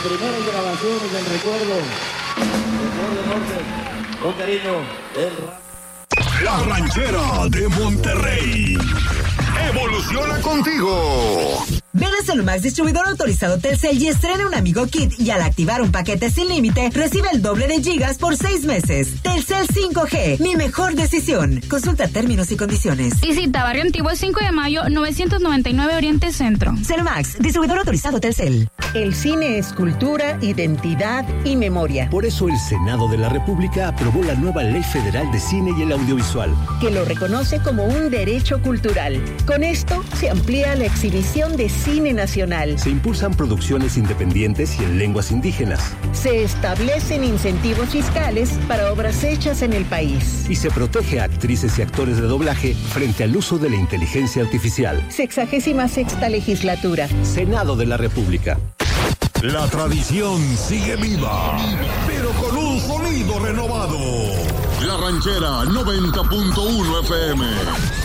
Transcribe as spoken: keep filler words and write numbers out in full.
primeras grabaciones del recuerdo. Recuerdo Norte, con cariño, el La Ranchera de Monterrey. Evoluciona contigo. Ven a Celumax, distribuidor autorizado Telcel, y estrena un Amigo Kit, y al activar un paquete sin límite, recibe el doble de gigas por seis meses. Telcel cinco G, mi mejor decisión. Consulta términos y condiciones. Visita Barrio Antiguo el cinco de mayo, novecientos noventa y nueve Oriente Centro. Celumax, distribuidor autorizado Telcel. El cine es cultura, identidad y memoria. Por eso el Senado de la República aprobó la nueva Ley Federal de Cine y el Audiovisual, que lo reconoce como un derecho cultural. Con esto se amplía la exhibición de cine nacional. Se impulsan producciones independientes y en lenguas indígenas. Se establecen incentivos fiscales para obras hechas en el país. Y se protege a actrices y actores de doblaje frente al uso de la inteligencia artificial. Sexagésima sexta legislatura. Senado de la República. La tradición sigue viva, pero con un sonido renovado. La Ranchera noventa punto uno F M.